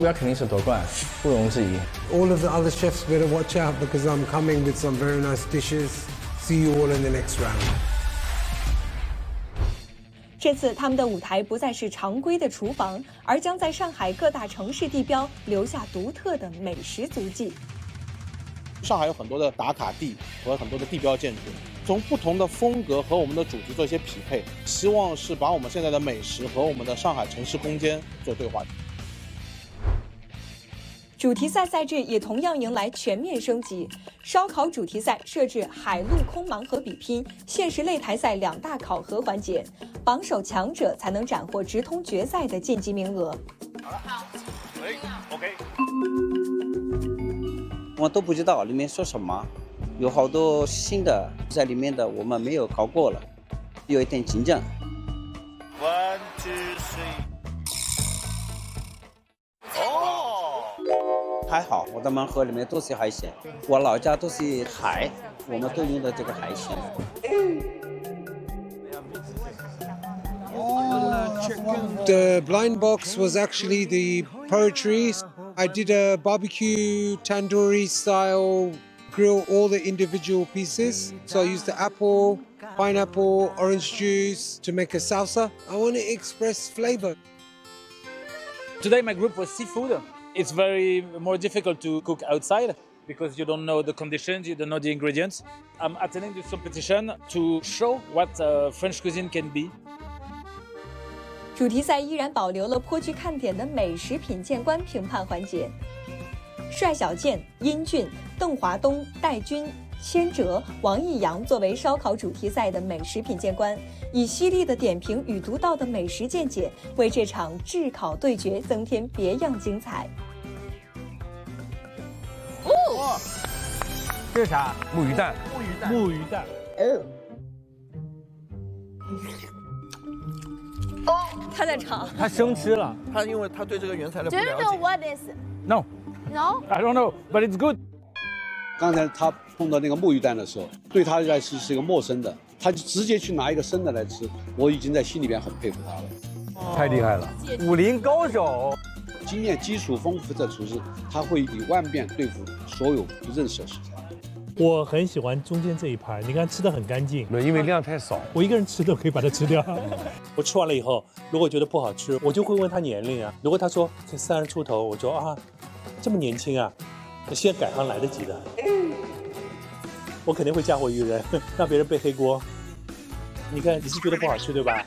目标肯定是夺冠，毋庸置疑。 All of the other chefs better watch out because I'm coming with some very nice dishes. See you all in the next round. 这次他们的舞台不再是常规的厨房，而将在上海各大城市地标留下独特的美食足迹。 上海有很多的打卡地和很多的地标建筑，从不同的风格和我们的主题做一些匹配，希望是把我们现在的美食和我们的上海城市空间做对话。 主题赛赛制也同样迎来全面升级，烧烤主题赛设置海陆空盲盒比拼、限时擂台赛2大考核环节，榜首强者才能斩获直通决赛的晋级名额。 好了，OK。 我都不知道里面说什么，有好多新的在里面的我们没有考过了，有一点紧张。 1、2、3。哦， 还好，我的盲盒里面都是海鲜，我老家都是海，我们都用的这个海鲜。 The blind box was actually the poetry. I did a barbecue tandoori style grill all the individual pieces. So I used the apple, pineapple, orange juice to make a salsa. I want to express flavor. Today my group was seafood. It's very more difficult to cook outside because you don't know the conditions, you don't know the ingredients. I'm attending this competition to show what French cuisine can be. 主题赛依然保留了颇具看点的美食品鉴官评判环节。帅小健、殷俊、邓华东、戴军、千哲、王艺阳作为烧烤主题赛的美食品鉴官，以犀利的点评与独到的美食见解，为这场炙烤对决增添别样精彩。 哦， 这是啥？木鱼蛋。 木鱼蛋。 他在尝， 他生吃了。 他因为他对这个原材料不 Do you 了 know 解。 what is? No, No? I don't know, but it's good. 刚才他碰到那个木鱼蛋的时候，对他来说是一个陌生的，他就直接去拿一个生的来吃，我已经在心里边很佩服他了。 太厉害了，武林高手。 经验基础丰富的厨师，他会以万变对付所有不认识的食材。 我很喜欢中间这一盘，你看吃的很干净。 因为量太少， 我一个人吃都可以把它吃掉。我吃完了以后，如果觉得不好吃，我就会问他年龄啊。如果他说才30出头，我说啊，这么年轻啊，现在改行来得及的。我肯定会嫁祸于人，让别人背黑锅。你看，你是觉得不好吃对吧？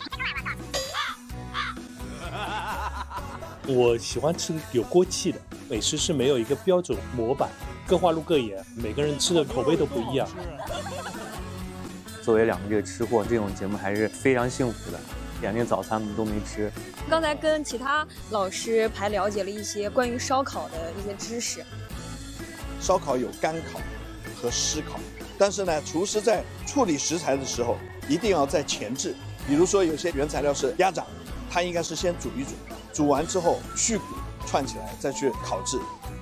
我喜欢吃有锅气的美食，是没有一个标准模板，各花入各眼，每个人吃的口味都不一样。 作为2个月吃货，这种节目还是非常幸福的，连个早餐都没吃。 刚才跟其他老师还了解了一些关于烧烤的一些知识。 烧烤有干烤和湿烤，但是呢，厨师在处理食材的时候一定要在前置。比如说有些原材料是鸭掌，它应该是先煮一煮，煮完之后去骨串起来，再去烤制。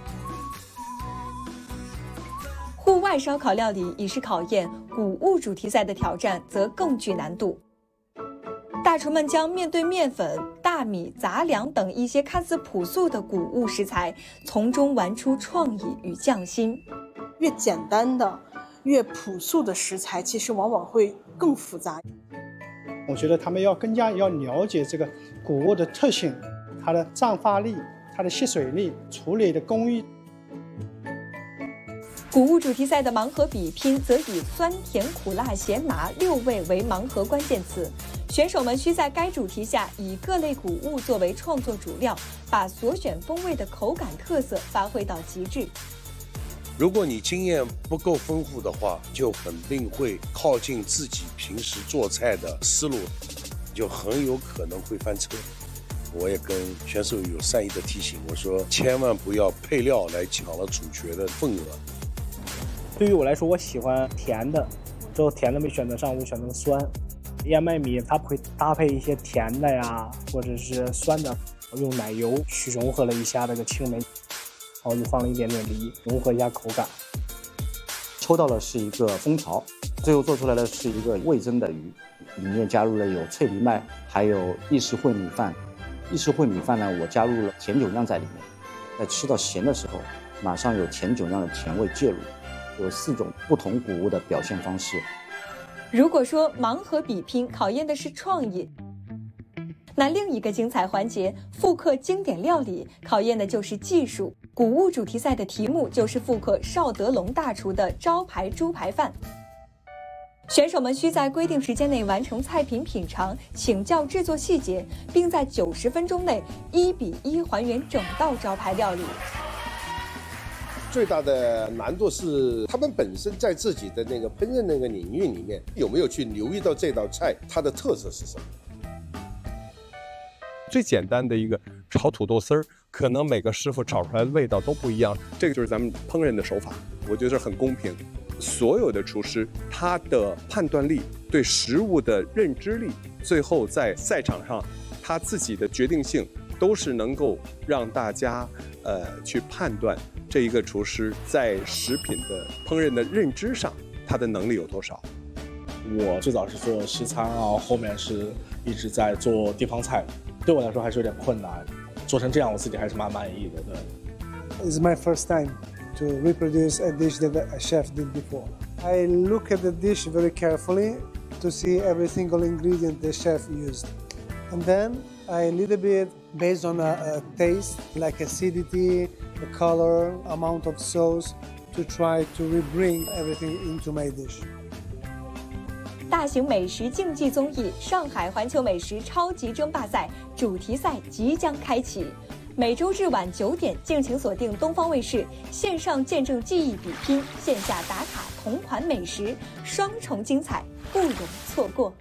户外烧烤料理已是考验，谷物主题赛的挑战则更具难度。大厨们将面对面粉、大米、杂粮等一些看似朴素的谷物食材，从中玩出创意与匠心。 越简单的、越朴素的食材，其实往往会更复杂。 我觉得他们要更加要了解这个谷物的特性，它的胀发力、它的吸水力、处理的工艺。 谷物主题赛的盲盒比拼则以酸甜苦辣咸麻6味为盲盒关键词，选手们需在该主题下以各类谷物作为创作主料，把所选风味的口感特色发挥到极致。 如果你经验不够丰富的话，就肯定会靠近自己平时做菜的思路，就很有可能会翻车。我也跟选手有善意的提醒，我说千万不要配料来抢了主角的份额。 对于我来说，我喜欢甜的，之后甜的没选择上，我选择了酸。燕麦米它会搭配一些甜的呀，或者是酸的，我用奶油去融合了一下这个青梅，然后又放了一点点梨，融合一下口感。 抽到的是一个蜂巢，最后做出来的是一个味噌的鱼，里面加入了有脆藜麦，还有意式烩米饭。意式烩米饭呢，我加入了甜酒酿在里面。 在吃到咸的时候，马上有甜酒酿的甜味介入，有4种不同谷物的表现方式。 如果说盲盒比拼考验的是创意，那另一个精彩环节复刻经典料理考验的就是技术。谷物主题赛的题目就是复刻邵德龙大厨的招牌猪排饭。选手们需在规定时间内完成菜品品尝、请教制作细节，并在90分钟内1比1还原整道招牌料理。 最大的难度是他们本身在自己的那个烹饪那个领域里面有没有去留意到这道菜它的特色是什么。 最简单的一个炒土豆丝儿，可能每个师傅炒出来的味道都不一样，这个就是咱们烹饪的手法，我觉得很公平。所有的厨师他的判断力、对食物的认知力，最后在赛场上他自己的决定性，都是能够让大家去判断这一个厨师在食品的烹饪的认知上，他的能力有多少。 我最早是做西餐啊，后面是一直在做地方菜，对我来说还是有点困难，做成这样我自己还是蛮满意的。对。 It's my first time to reproduce a dish that a chef did before. I look at the dish very carefully to see every single ingredient the chef used, and then I a little bit based on a taste, like acidity, the color, amount of sauce, to try to rebring everything into my dish. 大型美食竞技综艺《上海环球美食超级争霸赛》主题赛即将开启，每周日晚9点，敬请锁定东方卫视，线上见证技艺比拼，线下打卡同款美食，双重精彩，不容错过。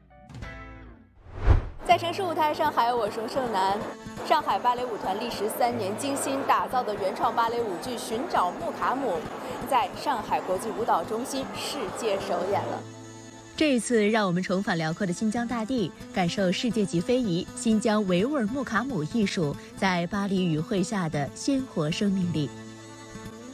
在城市舞台上，还有我佘胜男。上海芭蕾舞团历时3年精心打造的原创芭蕾舞剧《寻找穆卡姆》，在上海国际舞蹈中心世界首演了。 这一次，让我们重返辽阔的新疆大地，感受世界级非遗新疆维吾尔穆卡姆艺术在巴黎语汇下的鲜活生命力。